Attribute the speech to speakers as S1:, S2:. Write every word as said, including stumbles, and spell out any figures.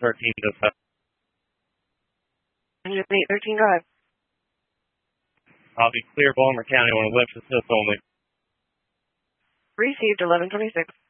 S1: thirteen dispatch.
S2: one oh eight thirteen, go ahead.
S1: I'll be clear, Baltimore County on a lift assist only.
S2: Received eleven twenty-six.